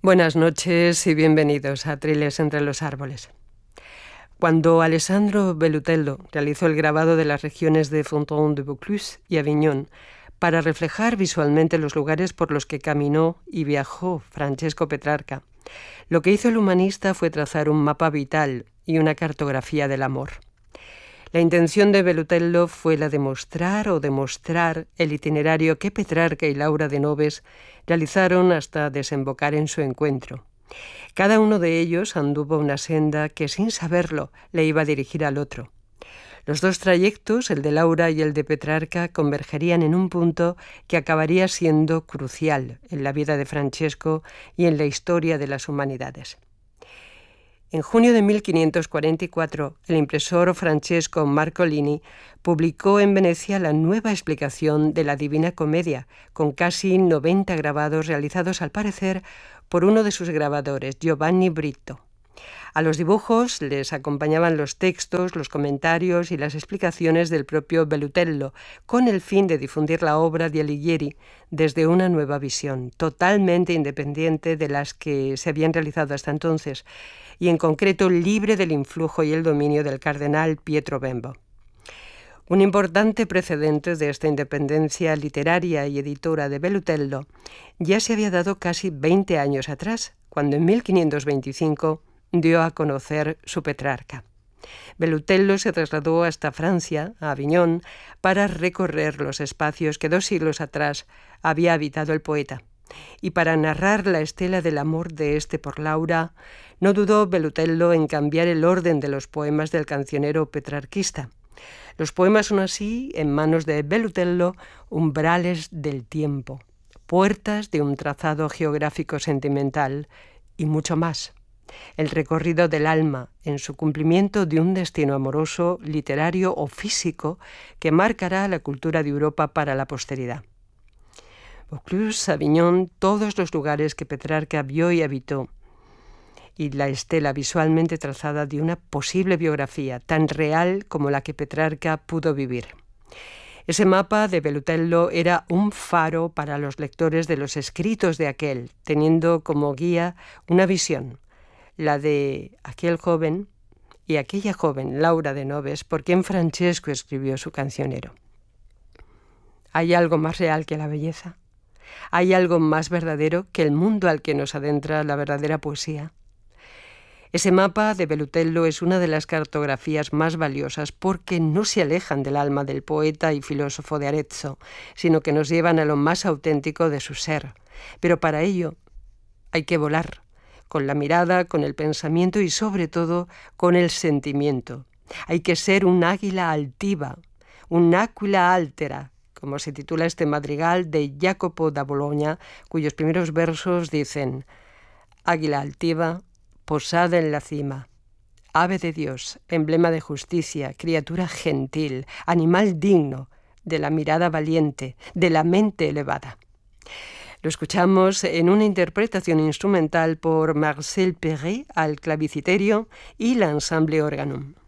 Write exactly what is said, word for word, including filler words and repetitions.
Buenas noches y bienvenidos a Triles entre los árboles. Cuando Alessandro Bellutello realizó el grabado de las regiones de Fontaine-de-Vaucluse y Aviñón para reflejar visualmente los lugares por los que caminó y viajó Francesco Petrarca, lo que hizo el humanista fue trazar un mapa vital y una cartografía del amor. La intención de Bellutello fue la de mostrar o demostrar el itinerario que Petrarca y Laura de Noves realizaron hasta desembocar en su encuentro. Cada uno de ellos anduvo una senda que, sin saberlo, le iba a dirigir al otro. Los dos trayectos, el de Laura y el de Petrarca, convergerían en un punto que acabaría siendo crucial en la vida de Francesco y en la historia de las humanidades. En junio de mil quinientos cuarenta y cuatro, el impresor Francesco Marcolini publicó en Venecia la nueva explicación de la Divina Comedia, con casi noventa grabados realizados al parecer por uno de sus grabadores, Giovanni Brito. A los dibujos les acompañaban los textos, los comentarios y las explicaciones del propio Bellutello, con el fin de difundir la obra de Alighieri desde una nueva visión, totalmente independiente de las que se habían realizado hasta entonces, y en concreto libre del influjo y el dominio del cardenal Pietro Bembo. Un importante precedente de esta independencia literaria y editora de Bellutello ya se había dado casi veinte años atrás, cuando en mil quinientos veinticinco dio a conocer su Petrarca. Bellutello se trasladó hasta Francia, a Aviñón, para recorrer los espacios que dos siglos atrás había habitado el poeta. Y para narrar la estela del amor de este por Laura, no dudó Bellutello en cambiar el orden de los poemas del cancionero petrarquista. Los poemas son así, en manos de Bellutello, umbrales del tiempo, puertas de un trazado geográfico sentimental y mucho más. El recorrido del alma en su cumplimiento de un destino amoroso, literario o físico que marcará la cultura de Europa para la posteridad. Vaucluse, Aviñón, todos los lugares que Petrarca vio y habitó, y la estela visualmente trazada de una posible biografía tan real como la que Petrarca pudo vivir. Ese mapa de Bellutello era un faro para los lectores de los escritos de aquel, teniendo como guía una visión, la de aquel joven y aquella joven, Laura de Noves, por quien Francesco escribió su cancionero. ¿Hay algo más real que la belleza? ¿Hay algo más verdadero que el mundo al que nos adentra la verdadera poesía? Ese mapa de Bellutello es una de las cartografías más valiosas porque no se alejan del alma del poeta y filósofo de Arezzo, sino que nos llevan a lo más auténtico de su ser. Pero para ello hay que volar, con la mirada, con el pensamiento y sobre todo con el sentimiento. Hay que ser un águila altiva, un aquila altera, como se titula este madrigal de Jacopo da Bologna, cuyos primeros versos dicen: águila altiva, posada en la cima, ave de Dios, emblema de justicia, criatura gentil, animal digno, de la mirada valiente, de la mente elevada. Lo escuchamos en una interpretación instrumental por Marcel Perret al claviciterio y l'Ensemble Organum.